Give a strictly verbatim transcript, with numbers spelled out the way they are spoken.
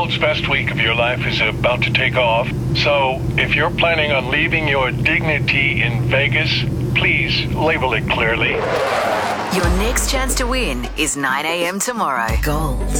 Gold's best week of your life is about to take off, so if you're planning on leaving your dignity in Vegas, please label it clearly. Your next chance to win is nine a.m. tomorrow. Gold